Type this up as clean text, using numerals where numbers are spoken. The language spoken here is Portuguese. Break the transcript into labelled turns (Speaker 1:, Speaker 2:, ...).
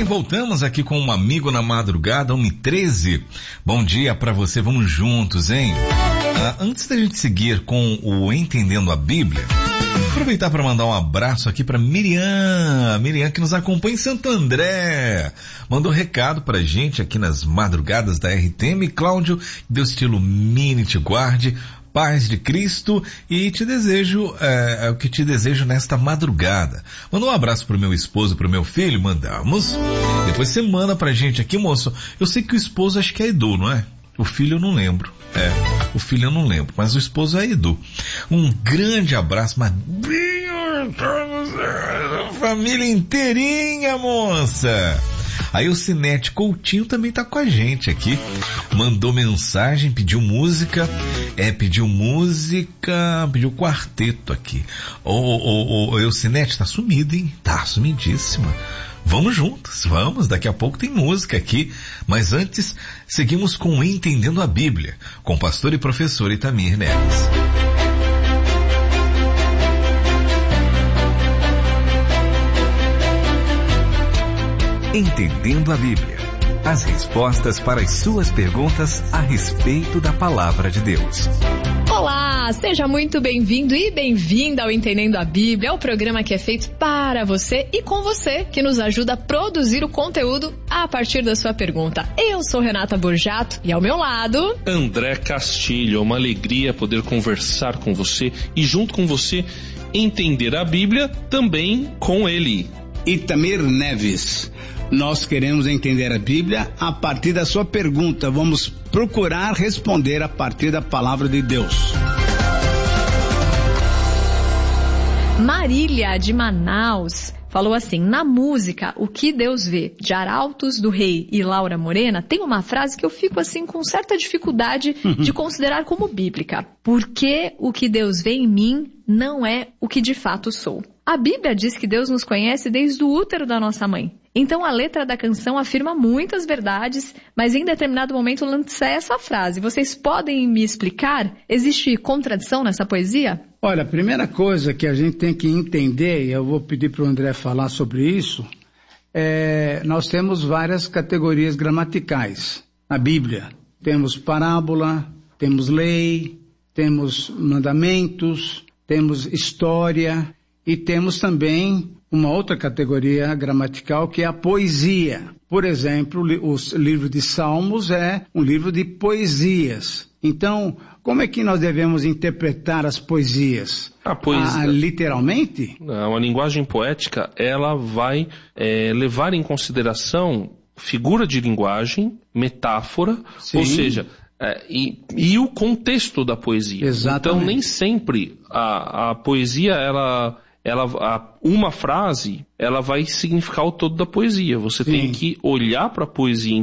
Speaker 1: voltamos aqui com um amigo na madrugada, 1h13. Bom dia pra você, vamos juntos, hein? Antes da gente seguir com o Entendendo a Bíblia, aproveitar para mandar um abraço aqui para Miriam que nos acompanha em Santo André. Mandou recado pra gente aqui nas madrugadas da RTM. Cláudio, Deus te ilumine, te guarde, paz de Cristo, e te desejo o que te desejo nesta madrugada. Manda um abraço pro meu esposo, pro meu filho, mandamos. Depois você manda pra gente aqui, moço. Eu sei que o esposo acho que é Edu, não é? O filho eu não lembro. O filho eu não lembro, mas o esposo é Edu. Um grande abraço, família inteirinha, moça. Aí o Cinete Coutinho também tá com a gente aqui. Mandou mensagem, pediu música. Pediu quarteto aqui. O Cinete tá sumido, hein? Tá sumidíssima. Vamos juntos, vamos, daqui a pouco tem música aqui, mas antes seguimos com Entendendo a Bíblia, com o pastor e professor Itamir Neves.
Speaker 2: Entendendo a Bíblia, as respostas para as suas perguntas a respeito da Palavra de Deus.
Speaker 3: Olá, seja muito bem-vindo e bem-vinda ao Entendendo a Bíblia, o programa que é feito para você e com você, que nos ajuda a produzir o conteúdo a partir da sua pergunta. Eu sou Renata Borjato e ao meu lado...
Speaker 4: André Castilho, é uma alegria poder conversar com você e junto com você entender a Bíblia também com ele.
Speaker 5: Itamir Neves. Nós queremos entender a Bíblia a partir da sua pergunta. Vamos procurar responder a partir da palavra de Deus.
Speaker 3: Marília, de Manaus, falou assim: na música O Que Deus Vê, de Arautos do Rei e Laura Morena, tem uma frase que eu fico assim com certa dificuldade de considerar como bíblica. Porque o que Deus vê em mim não é o que de fato sou. A Bíblia diz que Deus nos conhece desde o útero da nossa mãe. Então a letra da canção afirma muitas verdades, mas em determinado momento lança essa frase. Vocês podem me explicar? Existe contradição nessa poesia?
Speaker 5: Olha, a primeira coisa que a gente tem que entender, e eu vou pedir para o André falar sobre isso, nós temos várias categorias gramaticais na Bíblia. Temos parábola, temos lei, temos mandamentos, temos história e temos também uma outra categoria gramatical que é a poesia. Por exemplo, o livro de Salmos é um livro de poesias. Então, como é que nós devemos interpretar as poesias?
Speaker 4: A poesia,
Speaker 5: literalmente?
Speaker 4: Não, a linguagem poética, ela vai levar em consideração figura de linguagem, metáfora, sim. Ou seja, e o contexto da poesia.
Speaker 5: Exatamente.
Speaker 4: Então, nem sempre a poesia, uma frase, ela vai significar o todo da poesia. Você tem que olhar para a poesia